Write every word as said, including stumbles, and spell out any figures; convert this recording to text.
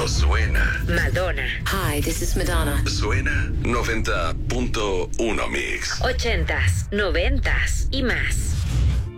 suena. Madonna. Hi, this is Madonna. Suena noventa punto uno Mix. Ochentas, noventas y más.